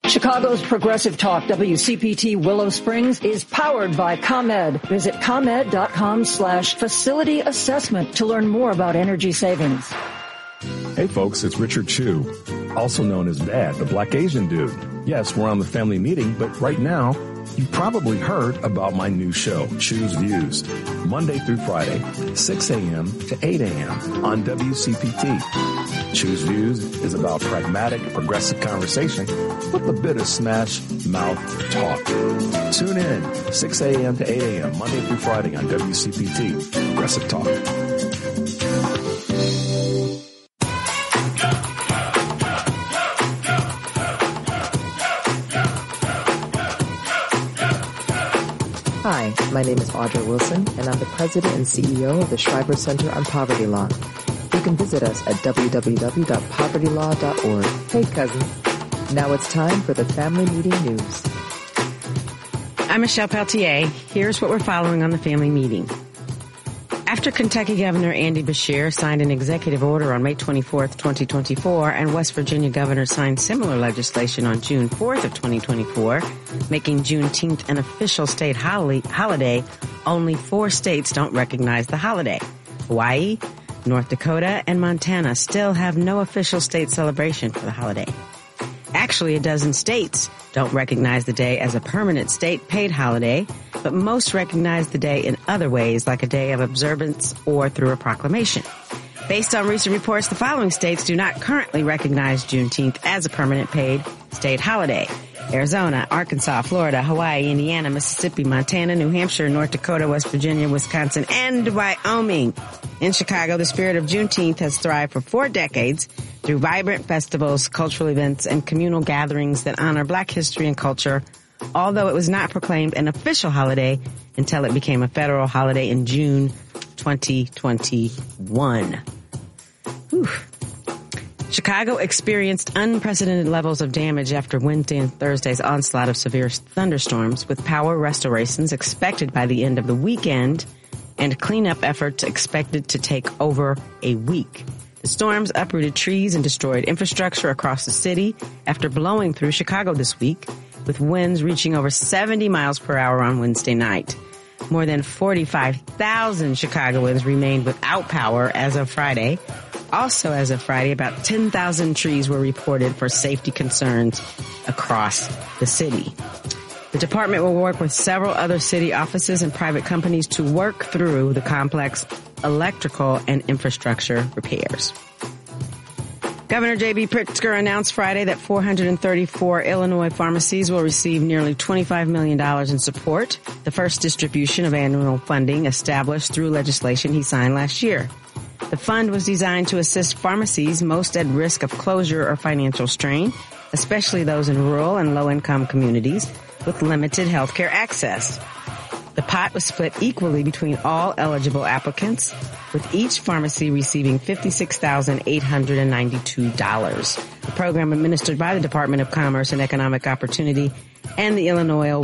Chicago's Progressive Talk, WCPT Willow Springs, is powered by ComEd. Visit ComEd.com/facility assessment to learn more about energy savings. Hey folks, it's Richard Chu, also known as Dad, the Black Asian dude. Yes, we're on the family meeting, but right now, you've probably heard about my new show, Choose Views, Monday through Friday, 6 a.m. to 8 a.m. on WCPT. Choose Views is about pragmatic, progressive conversation with a bit of smash mouth talk. Tune in, 6 a.m. to 8 a.m., Monday through Friday on WCPT, Progressive Talk. Hi, my name is Audra Wilson, and I'm the President and CEO of the Schreiber Center on Poverty Law. You can visit us at www.povertylaw.org. Hey, cousins. Now it's time for the Family Meeting News. I'm Michelle Peltier. Here's what we're following on the family meeting. After Kentucky Governor Andy Beshear signed an executive order on May 24th, 2024, and West Virginia Governor signed similar legislation on June 4th of 2024, making Juneteenth an official state holiday, only 4 states don't recognize the holiday. Hawaii, North Dakota, and Montana still have no official state celebration for the holiday. Actually, a dozen states don't recognize the day as a permanent state paid holiday, but most recognize the day in other ways, like a day of observance or through a proclamation. Based on recent reports, the following states do not currently recognize Juneteenth as a permanent paid state holiday: Arizona, Arkansas, Florida, Hawaii, Indiana, Mississippi, Montana, New Hampshire, North Dakota, West Virginia, Wisconsin, and Wyoming. In Chicago, the spirit of Juneteenth has thrived for 4 decades through vibrant festivals, cultural events, and communal gatherings that honor Black history and culture, although it was not proclaimed an official holiday until it became a federal holiday in June 2021. Whew. Chicago experienced unprecedented levels of damage after Wednesday and Thursday's onslaught of severe thunderstorms, with power restorations expected by the end of the weekend and cleanup efforts expected to take over a week. The storms uprooted trees and destroyed infrastructure across the city after blowing through Chicago this week, with winds reaching over 70 miles per hour on Wednesday night. More than 45,000 Chicagoans remained without power as of Friday. Also as of Friday, about 10,000 trees were reported for safety concerns across the city. The department will work with several other city offices and private companies to work through the complex electrical and infrastructure repairs. Governor J.B. Pritzker announced Friday that 434 Illinois pharmacies will receive nearly $25 million in support, the first distribution of annual funding established through legislation he signed last year. The fund was designed to assist pharmacies most at risk of closure or financial strain, especially those in rural and low-income communities with limited healthcare access. The pot was split equally between all eligible applicants, with each pharmacy receiving $56,892. The program administered by the Department of Commerce and Economic Opportunity and the Illinois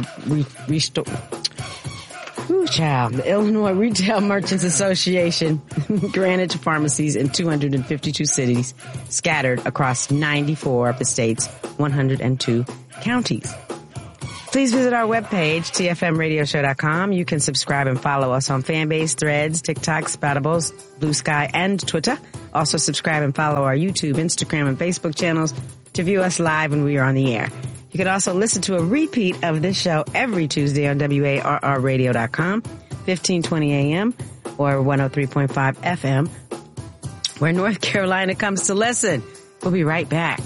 Retail Merchants Association granted to pharmacies in 252 cities scattered across 94 of the state's 102 counties. Please visit our webpage, tfmradioshow.com. You can subscribe and follow us on Fanbase, Threads, TikTok, Spoutables, Blue Sky, and Twitter. Also subscribe and follow our YouTube, Instagram, and Facebook channels to view us live when we are on the air. You can also listen to a repeat of this show every Tuesday on WARRradio.com, 1520 AM or 103.5 FM, where North Carolina comes to listen. We'll be right back.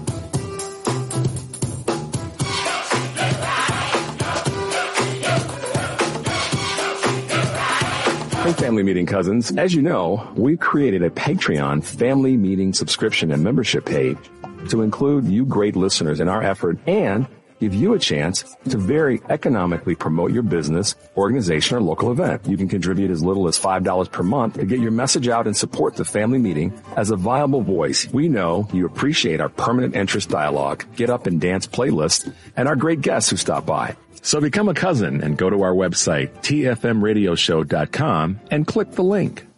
Hey, Family Meeting cousins. As you know, we've created a Patreon Family Meeting subscription and membership page to include you great listeners in our effort and give you a chance to very economically promote your business, organization, or local event. You can contribute as little as $5 per month to get your message out and support the Family Meeting as a viable voice. We know you appreciate our permanent interest dialogue, get up and dance playlist, and our great guests who stop by. So become a cousin and go to our website, tfmradioshow.com, and click the link.